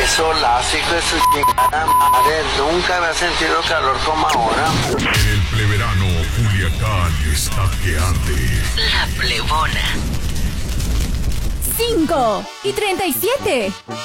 Qué solazo, hijo de su chingada madre. Nunca había sentido calor como ahora. El pleverano Culiacán está que arde. La Plebona. 5:37.